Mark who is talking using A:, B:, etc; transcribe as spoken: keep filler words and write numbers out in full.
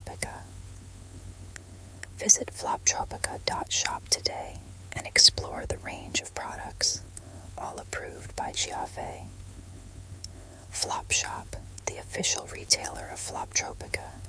A: Floptropica. Visit floptropica dot shop today and explore the range of products, all approved by Giave. Flop Shop, the official retailer of Floptropica.